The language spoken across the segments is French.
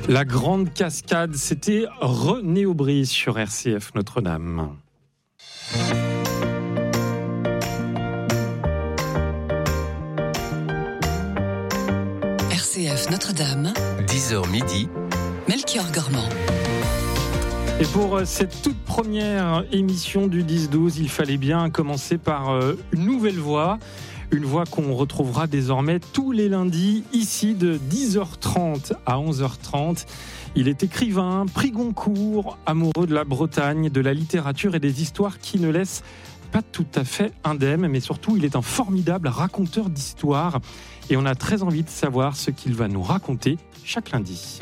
La grande cascade, c'était René Aubry sur RCF Notre-Dame. RCF Notre-Dame, 10h midi, Melchior Gormand. Et pour cette toute première émission du 10-12, il fallait bien commencer par une nouvelle voix. Une voix qu'on retrouvera désormais tous les lundis, ici de 10h30 à 11h30. Il est écrivain, prix Goncourt, amoureux de la Bretagne, de la littérature et des histoires qui ne laissent pas tout à fait indemne, mais surtout il est un formidable raconteur d'histoires. Et on a très envie de savoir ce qu'il va nous raconter chaque lundi.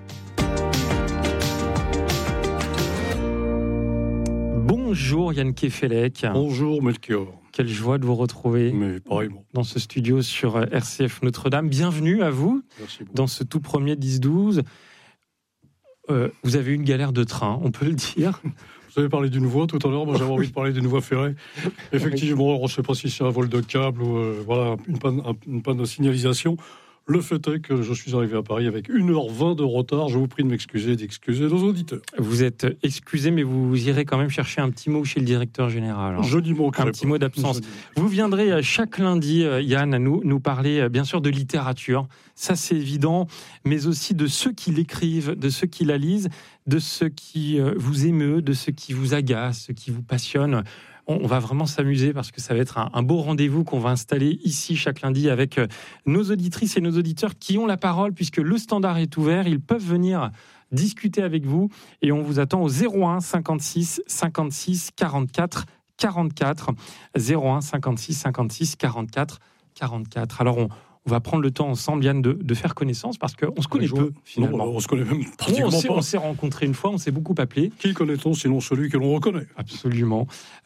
Bonjour Yann Kefelec. Bonjour Melchior. Quelle joie de vous retrouver dans ce studio sur RCF Notre-Dame. Bienvenue à vous. Merci beaucoup. Dans ce tout premier 10-12. Vous avez eu une galère de train, on peut le dire. Vous avez parlé d'une voie tout à l'heure, moi j'avais envie de parler d'une voie ferrée. Effectivement, je ne sais pas si c'est un vol de câble ou une panne de signalisation. Le fait est que je suis arrivé à Paris avec 1h20 de retard. Je vous prie de m'excuser et d'excuser nos auditeurs. Vous êtes excusé, mais vous irez quand même chercher un petit mot chez le directeur général. Je n'y manquerai pas. Un petit mot d'absence. Vous viendrez chaque lundi, Yann, à nous parler bien sûr de littérature. Ça, c'est évident, mais aussi de ceux qui l'écrivent, de ceux qui la lisent, de ceux qui vous émeut, de ceux qui vous agacent, ceux qui vous passionnent. On va vraiment s'amuser parce que ça va être un beau rendez-vous qu'on va installer ici chaque lundi avec nos auditrices et nos auditeurs qui ont la parole puisque le standard est ouvert. Ils peuvent venir discuter avec vous et on vous attend au 01 56 56 44 44. 01 56 56 44 44. Alors on va prendre le temps ensemble, Yann, de faire connaissance parce qu'on se connaît peu, finalement. Non, on se connaît même pratiquement pas. On s'est rencontrés une fois, on s'est beaucoup appelé. Qui connaît-on sinon celui que l'on reconnaît ? Absolument.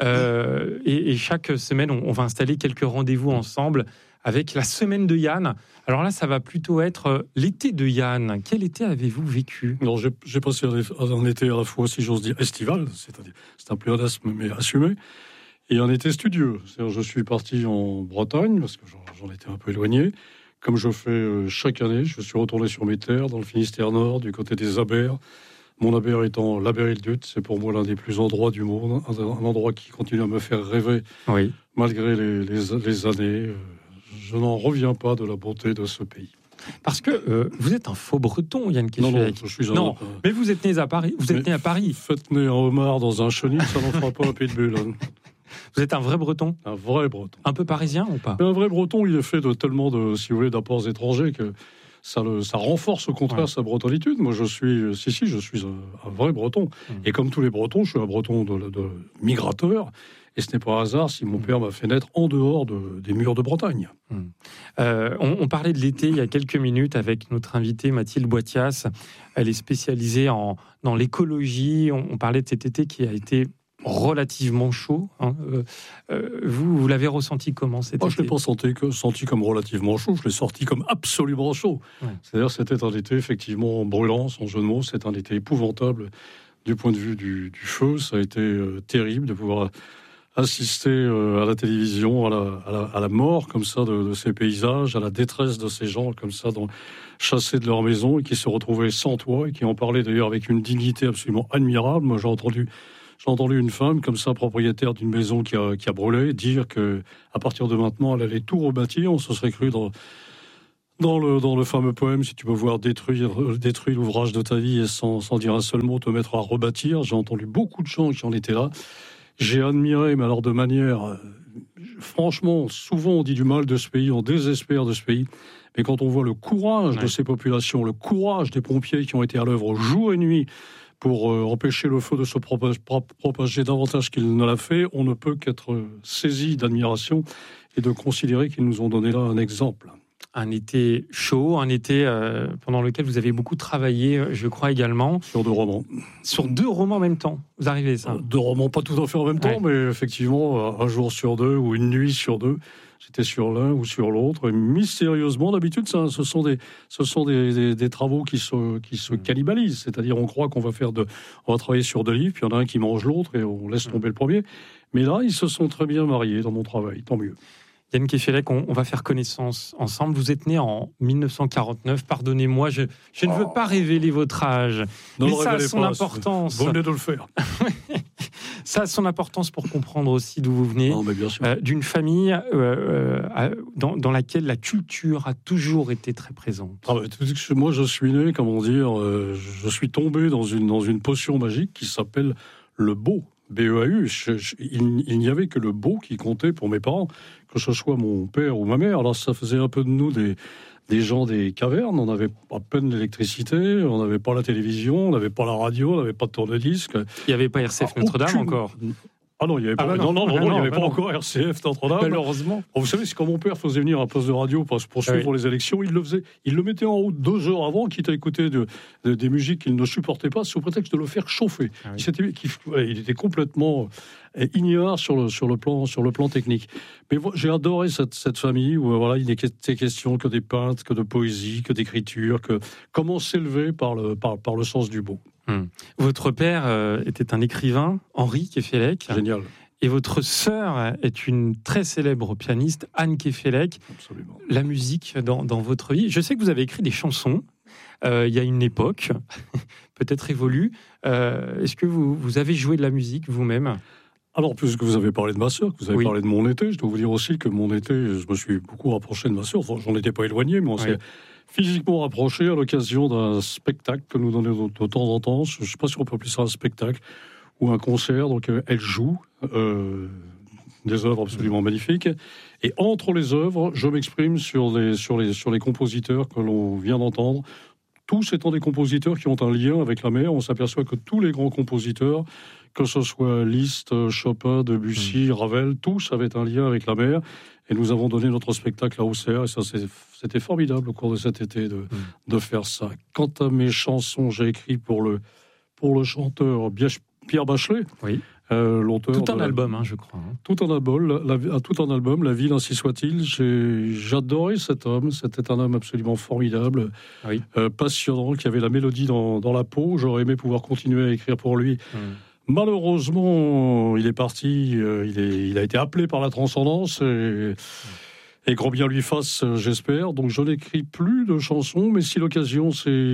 Et chaque semaine, on va installer quelques rendez-vous ensemble avec la semaine de Yann. Alors là, ça va plutôt être l'été de Yann. Quel été avez-vous vécu ? Alors, j'ai passé un été à la fois, si j'ose dire, estival, c'est-à-dire c'est un pléonasme mais assumé, et un été studieux. C'est-à-dire, je suis parti en Bretagne, parce que j'en étais un peu éloigné. Comme je fais chaque année, je suis retourné sur mes terres, dans le Finistère Nord, du côté des Abers. Mon Aber étant l'Aber-Île-Dut, c'est pour moi l'un des plus endroits du monde, un endroit qui continue à me faire rêver, oui. Malgré les années. Je n'en reviens pas de la beauté de ce pays. Parce que vous êtes un faux breton, Yann Kefelec. Non, je suis mais vous êtes né à Paris. Vous êtes né à Paris. Faites né un homard dans un chenil, ça n'en fera pas un pitbull. Hein. Vous êtes un vrai breton ? Un vrai breton. Un peu parisien ou pas ? Un vrai breton, il est fait de tellement d'apports étrangers que ça renforce au contraire sa bretonitude. Moi, je suis un vrai breton. Et comme tous les bretons, je suis un breton de migrateur. Et ce n'est pas un hasard si mon père m'a fait naître en dehors des murs de Bretagne. On parlait de l'été il y a quelques minutes avec notre invitée Mathilde Boitias. Elle est spécialisée dans l'écologie. On parlait de cet été qui a été relativement chaud. Vous l'avez ressenti comment cet été ? Je ne l'ai pas senti comme relativement chaud, je l'ai sorti comme absolument chaud. Ouais. C'est-à-dire c'était un été effectivement brûlant, sans jeu de mots, c'est un été épouvantable du point de vue du feu. Ça a été terrible de pouvoir assister à la télévision, à la mort comme ça de ces paysages, à la détresse de ces gens comme ça, chassés de leur maison et qui se retrouvaient sans toit et qui en parlaient d'ailleurs avec une dignité absolument admirable. Moi j'ai entendu une femme comme ça, propriétaire d'une maison qui a brûlé, dire que à partir de maintenant, elle allait tout rebâtir. On se serait cru dans le fameux poème, si tu peux voir détruire l'ouvrage de ta vie et sans dire un seul mot, te mettre à rebâtir. J'ai entendu beaucoup de gens qui en étaient là. J'ai admiré, mais alors de manière... franchement, souvent on dit du mal de ce pays, on désespère de ce pays. Mais quand on voit le courage de ces populations, le courage des pompiers qui ont été à l'œuvre jour et nuit pour empêcher le feu de se propager davantage qu'il ne l'a fait, on ne peut qu'être saisi d'admiration et de considérer qu'ils nous ont donné là un exemple. Un été chaud, un été pendant lequel vous avez beaucoup travaillé, je crois également. Sur 2 romans. Sur 2 romans en même temps, vous arrivez ça ? 2 romans, pas tout à fait en même temps, mais effectivement, un jour sur 2 ou une nuit sur 2. J'étais sur l'un ou sur l'autre. Et mystérieusement, d'habitude, ce sont des travaux qui se cannibalisent. C'est-à-dire, on croit qu'on va travailler sur 2 livres, puis il y en a un qui mange l'autre et on laisse tomber le premier. Mais là, ils se sont très bien mariés dans mon travail, tant mieux. Yann Kefelec, on va faire connaissance ensemble. Vous êtes né en 1949. Pardonnez-moi, je ne veux pas révéler votre âge. Ne mais le ça a révélez son pas, importance. Vous venez de le faire. Ça a son importance pour comprendre aussi d'où vous venez. Non, mais bien sûr. D'une famille dans laquelle la culture a toujours été très présente. Moi, je suis né, comment dire, je suis tombé dans une potion magique qui s'appelle le beau. B-E-A-U. Il n'y avait que le beau qui comptait pour mes parents, que ce soit mon père ou ma mère. Alors ça faisait un peu de nous des gens des cavernes. On avait à peine l'électricité, on n'avait pas la télévision, on n'avait pas la radio, on n'avait pas de tourne-disque. Il n'y avait pas RCF Notre-Dame encore. Ah non, il n'y avait pas, il y avait pas encore RCF Notre-Dame. Malheureusement. Vous savez, c'est quand mon père faisait venir un poste de radio pour suivre les élections, il le faisait. Il le mettait en route 2 heures avant, quitte à écouter des musiques qu'il ne supportait pas, sous prétexte de le faire chauffer. Ah oui. Il était complètement ignare sur le plan technique. Mais j'ai adoré cette famille où il n'était question que des peintres, que de poésie, que d'écriture, que comment s'élever par le sens du beau. Votre père était un écrivain, Henri Kefelec. Génial. Et votre sœur est une très célèbre pianiste, Anne Kefelec. Absolument. La musique dans votre vie. Je sais que vous avez écrit des chansons. Il y a une époque, peut-être évolue. Est-ce que vous avez joué de la musique vous-même ? Alors, puisque vous avez parlé de ma sœur, que vous avez parlé de mon été, je dois vous dire aussi que mon été, je me suis beaucoup rapproché de ma sœur. Enfin, j'en étais pas éloigné, mais on s'est physiquement rapproché à l'occasion d'un spectacle que nous donnons de temps en temps. Je ne sais pas si on peut appeler ça un spectacle ou un concert. Donc, elle joue des œuvres absolument magnifiques. Et entre les œuvres, je m'exprime sur les compositeurs que l'on vient d'entendre. Tous étant des compositeurs qui ont un lien avec la mer, on s'aperçoit que tous les grands compositeurs, que ce soit Liszt, Chopin, Debussy, Ravel, tous avaient un lien avec la mer. Et nous avons donné notre spectacle à Auxerre. Et ça, c'était formidable au cours de cet été de faire ça. Quant à mes chansons, j'ai écrit pour le chanteur Pierre Bachelet. Oui. L'auteur tout un album, je crois. Tout un album, La ville ainsi soit-il. J'adorais cet homme. C'était un homme absolument formidable, passionnant, qui avait la mélodie dans la peau. J'aurais aimé pouvoir continuer à écrire pour lui. Malheureusement, il est parti. Il a été appelé par la transcendance. Et grand bien lui fasse, j'espère. Donc je n'écris plus de chansons, mais si l'occasion,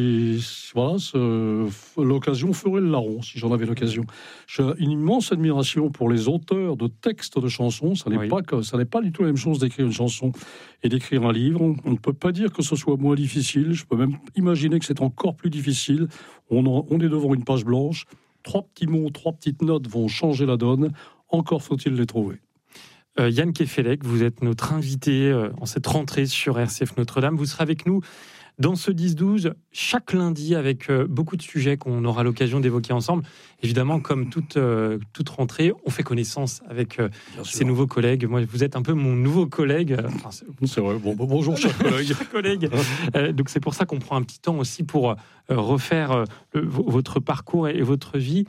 l'occasion ferait le larron, si j'en avais l'occasion. J'ai une immense admiration pour les auteurs de textes de chansons. Ça n'est pas du tout la même chose d'écrire une chanson et d'écrire un livre. On ne peut pas dire que ce soit moins difficile. Je peux même imaginer que c'est encore plus difficile. On est devant une page blanche. 3 petits mots, 3 petites notes vont changer la donne. Encore faut-il les trouver. Yann Kefelec, vous êtes notre invité en cette rentrée sur RCF Notre-Dame. Vous serez avec nous dans ce 10-12 chaque lundi avec beaucoup de sujets qu'on aura l'occasion d'évoquer ensemble. Évidemment, comme toute rentrée, on fait connaissance avec ces nouveaux collègues. Moi, vous êtes un peu mon nouveau collègue. C'est vrai. Bonjour, cher collègue. Donc, c'est pour ça qu'on prend un petit temps aussi pour refaire votre parcours et votre vie.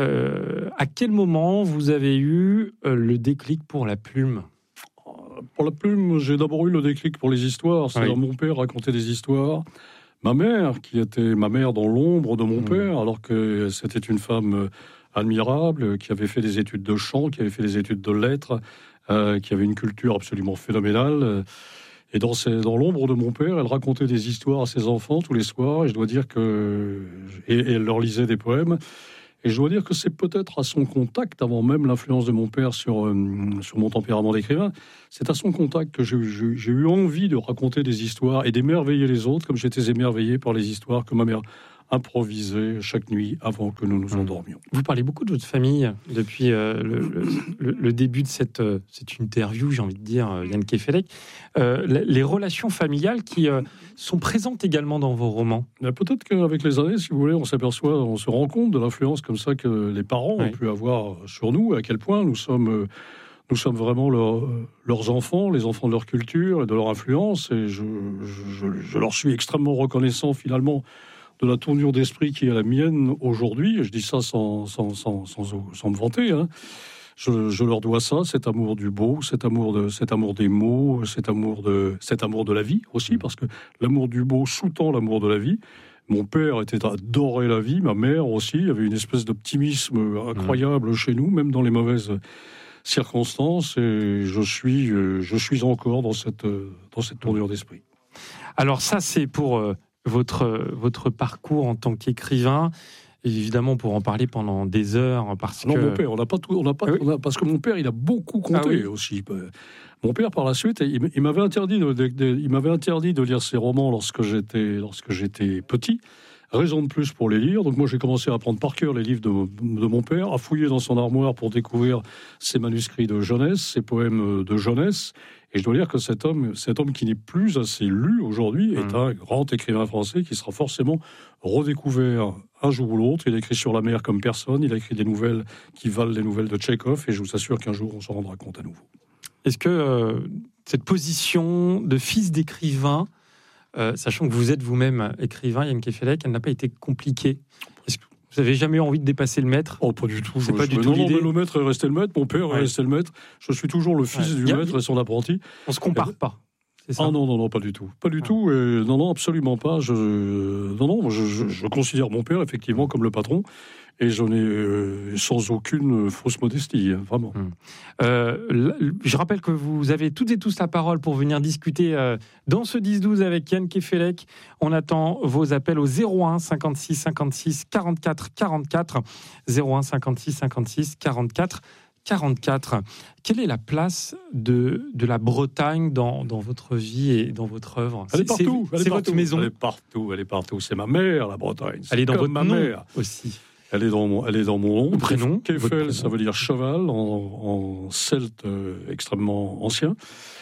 À quel moment vous avez eu le déclic pour la plume ? Pour la plume, j'ai d'abord eu le déclic pour les histoires. C'est-à-dire mon père racontait des histoires. Ma mère, qui était ma mère dans l'ombre de mon père, alors que c'était une femme admirable, qui avait fait des études de chant, qui avait fait des études de lettres, qui avait une culture absolument phénoménale. Et dans l'ombre de mon père, elle racontait des histoires à ses enfants tous les soirs. Et je dois dire et elle leur lisait des poèmes. Et je dois dire que c'est peut-être à son contact, avant même l'influence de mon père sur mon tempérament d'écrivain, c'est à son contact que j'ai eu envie de raconter des histoires et d'émerveiller les autres, comme j'étais émerveillé par les histoires que ma mère improvisait chaque nuit avant que nous nous endormions. Vous parlez beaucoup de votre famille depuis le début de cette interview, j'ai envie de dire, Yann Kefelec. Les relations familiales qui sont présentes également dans vos romans. Peut-être qu'avec les années, si vous voulez, on se rend compte de l'influence comme ça que les parents ont pu avoir sur nous, à quel point nous sommes vraiment leurs enfants, les enfants de leur culture et de leur influence. Et je leur suis extrêmement reconnaissant finalement de la tournure d'esprit qui est la mienne aujourd'hui. Je dis ça sans me vanter. Je leur dois ça, cet amour du beau, cet amour des mots, cet amour de la vie aussi, parce que l'amour du beau sous-tend l'amour de la vie. Mon père adorait la vie, ma mère aussi. Il y avait une espèce d'optimisme incroyable chez nous, même dans les mauvaises circonstances, et je suis encore dans cette tournure d'esprit. Alors ça, c'est pour votre parcours en tant qu'écrivain. Évidemment, pour en parler pendant des heures, parce que... Mon père, parce que mon père, il a beaucoup compté aussi. Mon père, par la suite, il m'avait interdit de lire ses romans lorsque j'étais petit. Raison de plus pour les lire. Donc moi, j'ai commencé à apprendre par cœur les livres de mon père, à fouiller dans son armoire pour découvrir ses manuscrits de jeunesse, ses poèmes de jeunesse. Et je dois dire que cet homme qui n'est plus assez lu aujourd'hui est un grand écrivain français qui sera forcément redécouvert un jour ou l'autre. Il a écrit sur la mer comme personne. Il a écrit des nouvelles qui valent les nouvelles de Tchekhov. Et je vous assure qu'un jour, on s'en rendra compte à nouveau. Est-ce que cette position de fils d'écrivain, sachant que vous êtes vous-même écrivain, Yann Kefelec, elle n'a pas été compliquée? Est-ce que vous n'avez jamais envie de dépasser le maître? Oh, pas du tout. C'est pas du tout l'idée. Non, le maître est resté le maître, mon père est resté le maître. Je suis toujours le fils du maître et son apprenti. On ne se compare pas. Ah non, pas du tout. Pas du tout. Et non, absolument pas. Je considère mon père, effectivement, comme le patron. Et j'en ai sans aucune fausse modestie, vraiment. Je rappelle que vous avez toutes et tous la parole pour venir discuter dans ce 10-12 avec Yann Kefelec. On attend vos appels au 01 56 56 44 44. 01 56 56 44 44. Quelle est la place de la Bretagne dans votre vie et dans votre œuvre? Elle est partout. C'est votre maison. Elle est partout. C'est ma mère, la Bretagne. Elle est dans votre nom mère aussi. Elle est dans mon nom. Le prénom. Kefel, ça veut dire cheval en celte extrêmement ancien.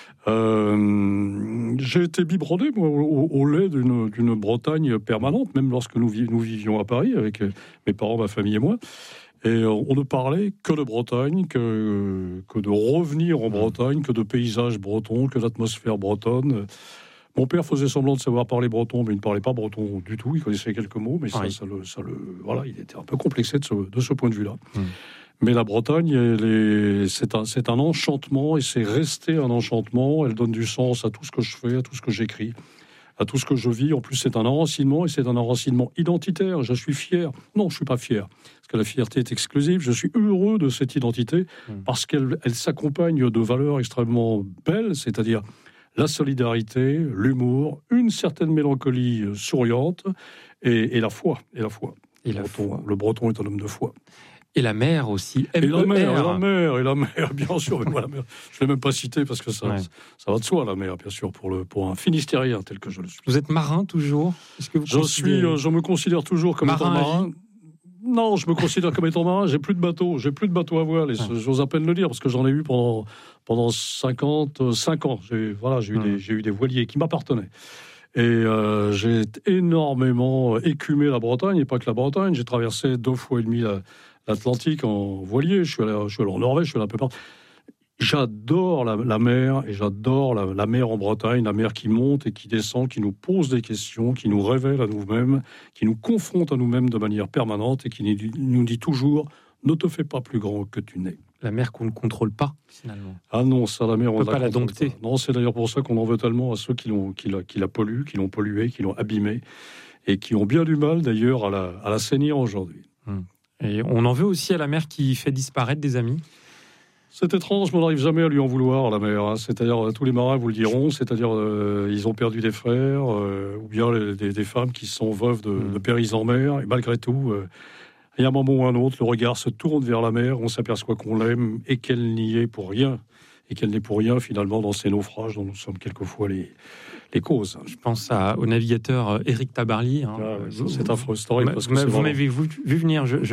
J'ai été biberonné au lait d'une Bretagne permanente, même lorsque nous vivions à Paris avec mes parents, ma famille et moi. Et on ne parlait que de Bretagne, que de revenir en Bretagne, que de paysages bretons, que d'atmosphère bretonne. Mon père faisait semblant de savoir parler breton, mais il ne parlait pas breton du tout. Il connaissait quelques mots, mais voilà, il était un peu complexé de ce point de vue-là. Mais la Bretagne, c'est un enchantement, et c'est resté un enchantement. Elle donne du sens à tout ce que je fais, à tout ce que j'écris, à tout ce que je vis. En plus, c'est un enracinement, et c'est un enracinement identitaire. Je suis fier. Non, je suis pas fier, parce que la fierté est exclusive. Je suis heureux de cette identité, parce qu'elle s'accompagne de valeurs extrêmement belles, c'est-à-dire la solidarité, l'humour, une certaine mélancolie souriante, et la foi. Le Breton est un homme de foi. Et la mer aussi. Et la mer, bien sûr. Mais moi, la mer, je ne l'ai même pas cité parce que ça va de soi, la mer, bien sûr, pour un Finistérien tel que je le suis. Vous êtes marin toujours? Est-ce que je me considère toujours comme étant marin. Non, je me considère comme étant marin. J'ai plus de bateau à voile. Et j'ose à peine le dire parce que j'en ai eu pendant 55 ans. J'ai eu des voiliers qui m'appartenaient. Et j'ai énormément écumé la Bretagne, et pas que la Bretagne. J'ai traversé 2 fois et demi l'Atlantique en voilier. Je suis allé en Norvège, je suis allé un peu partout. J'adore la mer, et j'adore la mer en Bretagne, la mer qui monte et qui descend, qui nous pose des questions, qui nous révèle à nous-mêmes, qui nous confronte à nous-mêmes de manière permanente et qui nous dit toujours « ne te fais pas plus grand que tu n'es ». La mer qu'on ne contrôle pas, finalement. Ah non, ça, la mer, on ne peut pas la dompter. Non, c'est d'ailleurs pour ça qu'on en veut tellement à ceux qui la polluent, qui l'ont polluée, qui l'ont abîmée, et qui ont bien du mal, d'ailleurs, à la saisir aujourd'hui. Et on en veut aussi à la mer qui fait disparaître des amis. C'est étrange, mais on n'arrive jamais à lui en vouloir, la mer. C'est-à-dire, tous les marins vous le diront, c'est-à-dire, ils ont perdu des frères, ou bien des femmes qui sont veuves de péris en mer, et malgré tout, il y a un moment ou un autre, le regard se tourne vers la mer, on s'aperçoit qu'on l'aime, et qu'elle n'y est pour rien, et qu'elle n'est pour rien, finalement, dans ces naufrages dont nous sommes quelquefois les causes. Je pense au navigateur Éric Tabarly. C'est affreux, c'est horrible. Vous m'avez vu venir,